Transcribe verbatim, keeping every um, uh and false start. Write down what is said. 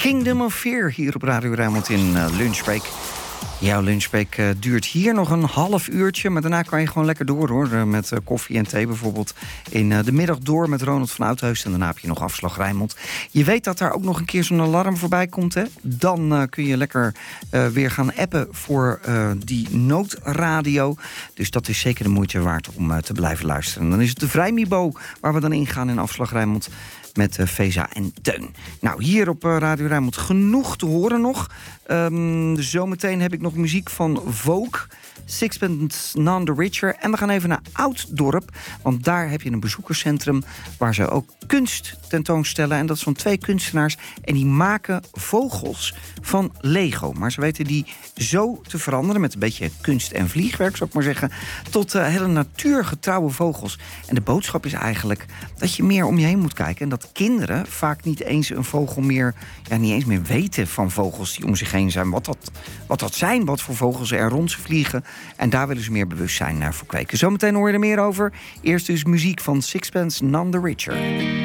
Kingdom of Fear hier op Radio Rijnmond in uh, Lunchbreak. Jouw lunchbreak uh, duurt hier nog een half uurtje, maar daarna kan je gewoon lekker door, hoor. Uh, met uh, koffie en thee bijvoorbeeld. In uh, de middag door met Ronald van Oudheus. En daarna heb je nog afslag Rijnmond. Je weet dat daar ook nog een keer zo'n alarm voorbij komt, hè? Dan uh, kun je lekker uh, weer gaan appen voor uh, die noodradio. Dus dat is zeker de moeite waard om uh, te blijven luisteren. En dan is het de Vrijmibo waar we dan ingaan in afslag Rijnmond met uh, Veza en Teun. Nou, hier op uh, Radio Rijnmond genoeg te horen nog. Um, zometeen heb ik nog muziek van Vogue, Sixpence None the Richer. En we gaan even naar Ouddorp, want daar heb je een bezoekerscentrum waar ze ook kunst tentoonstellen. En dat is van twee kunstenaars en die maken vogels van Lego. Maar ze weten die zo te veranderen met een beetje kunst en vliegwerk, zou ik maar zeggen, tot uh, hele natuurgetrouwe vogels. En de boodschap is eigenlijk dat je meer om je heen moet kijken en dat kinderen vaak niet eens een vogel meer, ja, niet eens meer weten van vogels die om zich heen zijn. Wat dat, wat dat zijn, wat voor vogels er rond ze vliegen. En daar willen ze meer bewustzijn naar voor kweken. Zometeen hoor je er meer over. Eerst dus muziek van Sixpence None the Richer.